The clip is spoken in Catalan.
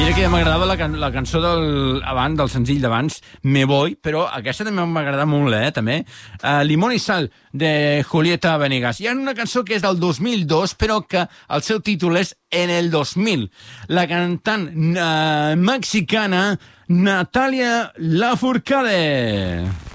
Mira que m'agradava la cançó del senzill d'abans, Me Voy, però aquesta també m'agrada molt, també. Limón y Sal, de Julieta Venegas. Hi ha una cançó que és del 2002, però que el seu títol és En el 2000. La cantant mexicana Natalia Lafourcade.